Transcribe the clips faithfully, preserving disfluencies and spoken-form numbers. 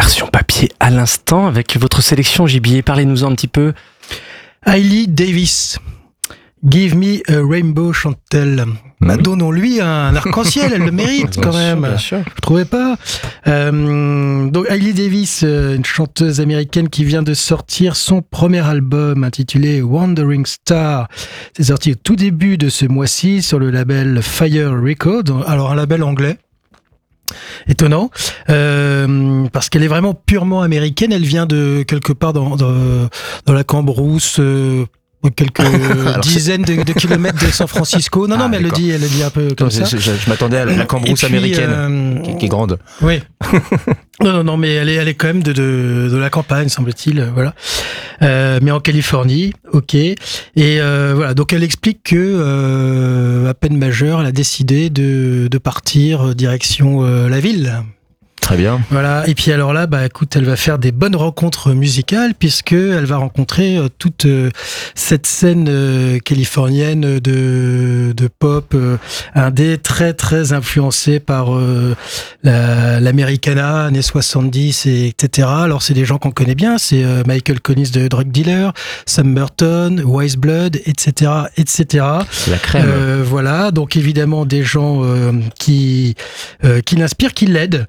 version papier à l'instant avec votre sélection Gibier. Parlez-nous un petit peu. Hailey Davis. Give me a rainbow, chante-t-elle. Bah, donnons-lui un arc-en-ciel, elle le mérite bien quand sûr, même. bien sûr. Vous trouvez pas euh, Donc Hailey Davis, une chanteuse américaine qui vient de sortir son premier album intitulé Wandering Star. C'est sorti au tout début de ce mois-ci sur le label Fire Records. Alors un label anglais. Étonnant, euh, parce qu'elle est vraiment purement américaine. Elle vient de quelque part dans dans, dans la Cambrousse. Euh, quelques Alors, dizaines de, de kilomètres de San Francisco. Non, ah, non, mais elle le dit, elle le dit un peu comme non, ça. Je, je m'attendais à la Cambrousse puis, américaine, euh, qui, qui est grande. Oui. non, non, non, mais elle est, elle est quand même de, de, de la campagne, semble-t-il. Voilà. Euh, mais en Californie, ok. Et euh, voilà. Donc, elle explique que, euh, à peine majeure, elle a décidé de, de partir direction euh, la ville. Très bien. Voilà. Et puis alors là, bah écoute, elle va faire des bonnes rencontres musicales puisque elle va rencontrer euh, toute euh, cette scène euh, californienne de de pop euh, indé très très influencée par euh, la, l'Americana années soixante-dix et etc. Alors c'est des gens qu'on connaît bien, c'est euh, Michael Collins de Drug Dealer, Sam Burton, Wise Blood, et cetera, et cetera. La crème. Euh, voilà. Donc évidemment des gens euh, qui euh, qui l'inspirent, qui l'aident.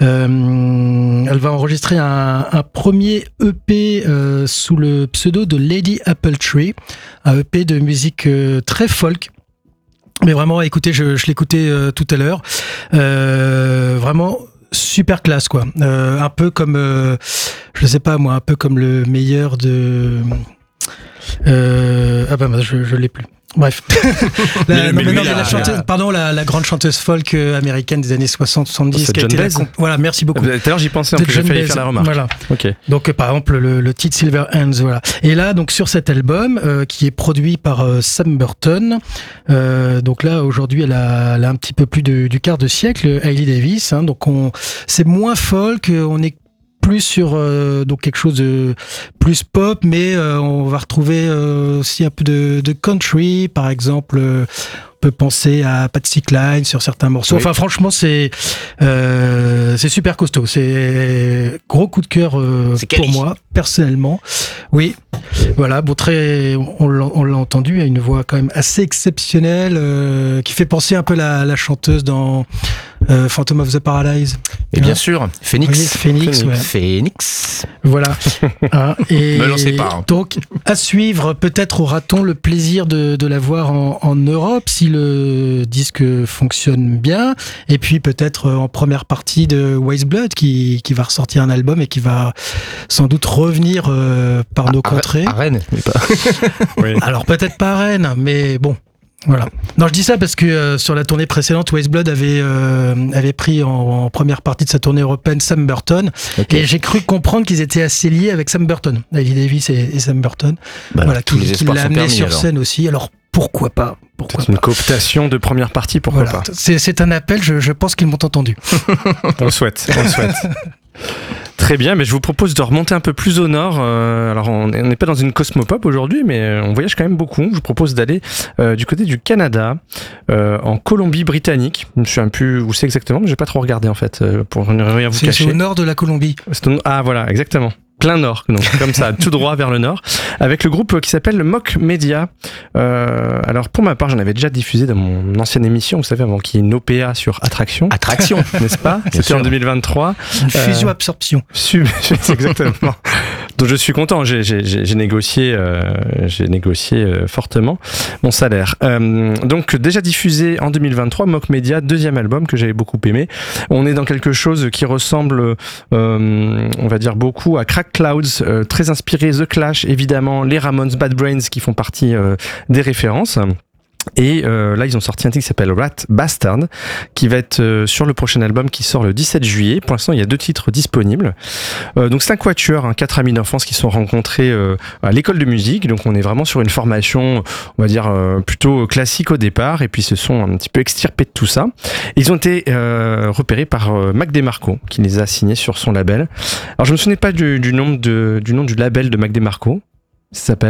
Euh, elle va enregistrer un, un premier E P euh, sous le pseudo de Lady Apple Tree, un E P de musique euh, très folk. Mais vraiment, écoutez, je, je l'écoutais euh, tout à l'heure. Euh, vraiment super classe, quoi. Euh, un peu comme, euh, je sais pas moi, un peu comme le meilleur de. Euh, ah ben, bah, je, je l'ai plus. Bref, la, mais, non, mais mais non, lui, mais la a, chanteuse, a... pardon, la, la grande chanteuse folk américaine des années soixante soixante-dix, c'est qui a John été Baez. la comp- voilà, merci beaucoup. Tout à l'heure, j'y pensais, en plus, j'ai failli faire la remarque. Voilà. Ok. Donc, euh, par exemple, le, le titre Silver Hands, voilà. Et là, donc, sur cet album, euh, qui est produit par euh, Sam Burton, euh, donc là, aujourd'hui, elle a, elle a un petit peu plus de, du quart de siècle, Hailey Davis, hein, donc on, c'est moins folk, on est plus sur euh, donc quelque chose de plus pop, mais euh, on va retrouver euh, aussi un peu de, de country, par exemple. Euh, on peut penser à Patsy Cline sur certains morceaux. Oui. Enfin, franchement, c'est euh, c'est super costaud. C'est gros coup de cœur euh, pour moi personnellement. Oui, voilà. Bon, très, on l'a, on l'a entendu, a une voix quand même assez exceptionnelle, euh, qui fait penser un peu la, la chanteuse dans euh, Phantom of the Paradise. Et bien sûr, Phoenix. Oui, Phoenix, ouais. Phoenix. Voilà. Hein, et Me lancez pas. Hein. Donc, à suivre, peut-être aura-t-on le plaisir de, de la voir en, en Europe si le disque fonctionne bien. Et puis, peut-être en première partie de Wise Blood qui, qui va ressortir un album et qui va sans doute revenir euh, par nos à, contrées. À Rennes, mais pas. Oui. Alors, peut-être pas à Rennes, mais bon. Voilà. Non, je dis ça parce que euh, sur la tournée précédente, Wise Blood avait euh, avait pris en, en première partie de sa tournée européenne Sam Burton, okay. Et j'ai cru comprendre qu'ils étaient assez liés avec Sam Burton, Hailey Davis et, et Sam Burton. Bah, voilà, qui, qui l'a amené permis, sur alors. scène aussi. Alors pourquoi pas pourquoi C'est pas. une cooptation de première partie, pourquoi voilà. pas. C'est, c'est un appel, je, je pense qu'ils m'ont entendu. On le souhaite, on le souhaite. Très bien, mais je vous propose de remonter un peu plus au nord. Euh, alors, on n'est pas dans une cosmopop aujourd'hui, mais on voyage quand même beaucoup. Je vous propose d'aller euh, du côté du Canada, euh, en Colombie-Britannique. Je ne me souviens plus où c'est exactement, mais je n'ai pas trop regardé en fait, euh, pour ne rien vous c'est, cacher. C'est au nord de la Colombie. C'est au... Ah voilà, exactement. Plein nord, donc comme ça, tout droit vers le nord, avec le groupe qui s'appelle Mock Media. Euh, alors pour ma part, j'en avais déjà diffusé dans mon ancienne émission, vous savez, avant qu'il y ait une O P A sur Attraction. Attraction, n'est-ce pas? C'était sûr. En deux mille vingt-trois. Une fusion-absorption. Euh, exactement. Donc je suis content, j'ai, j'ai, j'ai négocié, euh, j'ai négocié euh, fortement mon salaire. Euh, donc déjà diffusé en deux mille vingt-trois, Mock Media, deuxième album que j'avais beaucoup aimé. On est dans quelque chose qui ressemble, euh, on va dire beaucoup à Crack Clouds, euh, très inspiré The Clash, évidemment, les Ramones, Bad Brains qui font partie euh, des références. Et euh, là, ils ont sorti un titre qui s'appelle Rat Bastard, qui va être euh, sur le prochain album qui sort le dix-sept juillet. Pour l'instant, il y a deux titres disponibles. Euh, donc, c'est un quatuor, hein, quatre amis d'enfance qui sont rencontrés euh, à l'école de musique. Donc, on est vraiment sur une formation, on va dire, euh, plutôt classique au départ. Et puis, se sont un petit peu extirpés de tout ça. Ils ont été euh, repérés par euh, Mac DeMarco, qui les a signés sur son label. Alors, je me souvenais pas du, du, nom de, du nom du label de Mac DeMarco. Ça s'appelle...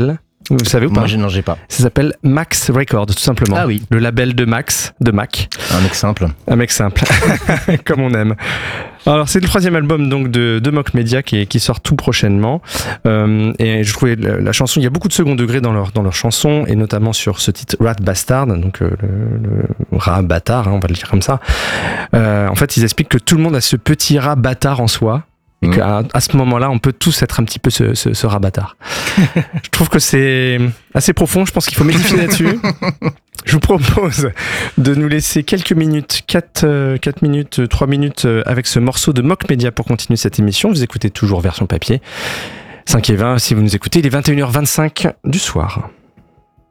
Vous savez ou pas? Moi, je n'en j'ai pas. Ça s'appelle Max Records, tout simplement. Ah oui. Le label de Max, de Mac. Un mec simple. Un mec simple, comme on aime. Alors c'est le troisième album donc de, de Mock Media qui, qui sort tout prochainement. Euh, et je trouvais la, la chanson, il y a beaucoup de second degré dans leur dans leur chanson et notamment sur ce titre Rat Bastard, donc euh, le, le rat bâtard, hein, on va le dire comme ça. Euh, en fait, ils expliquent que tout le monde a ce petit rat bâtard en soi. Et Mmh. qu'à à ce moment-là, on peut tous être un petit peu ce, ce, ce rat bâtard. Je trouve que c'est assez profond. Je pense qu'il faut médifier là-dessus. Je vous propose de nous laisser quelques minutes, quatre minutes, trois minutes avec ce morceau de Mock Media pour continuer cette émission. Vous écoutez toujours version papier. cinq et vingt, si vous nous écoutez, il est vingt et une heures vingt-cinq du soir.